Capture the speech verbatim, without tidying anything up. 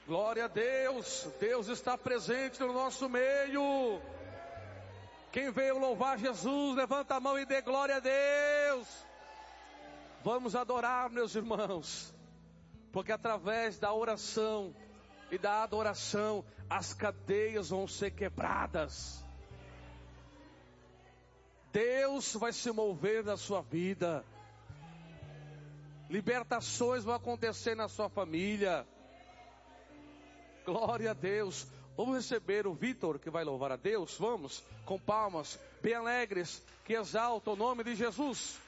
Glória a Deus. Deus está presente no nosso meio. Quem veio louvar Jesus, levanta a mão e dê glória a Deus. Vamos adorar, meus irmãos, porque através da oração e da adoração, as cadeias vão ser quebradas. Deus vai se mover na sua vida. Libertações vão acontecer na sua família. Glória a Deus. Vamos receber o Vitor, que vai louvar a Deus. Vamos, com palmas, bem alegres, que exaltam o nome de Jesus.